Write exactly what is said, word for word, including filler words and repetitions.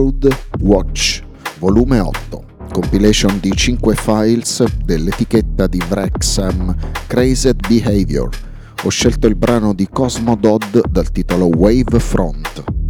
Road Watch, volume otto, compilation di cinque files dell'etichetta di Wrexham, Crazed Behavior. Ho scelto il brano di Cosmo Dodd dal titolo Wave Front.